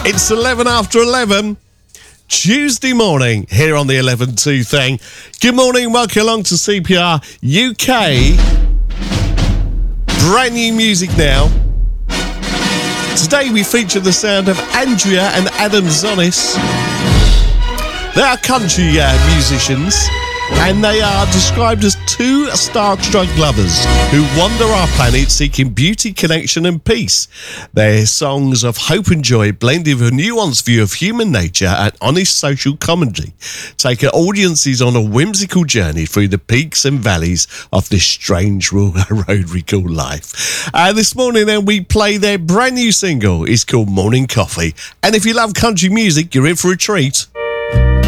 It's 11 after 11. Tuesday morning here on the 11-2 thing. Good morning, welcome along to CPR UK. Brand new music now. Today we feature the sound of Andrea and Adam Zonis. They are country musicians, and they are described as two starstruck lovers who wander our planet seeking beauty, connection and peace. Their songs of hope and joy, blended with a nuanced view of human nature and honest social commentary, take audiences on a whimsical journey through the peaks and valleys of this strange road we call life. This morning then we play their brand new single. It's called Morning Coffee. And if you love country music, you're in for a treat.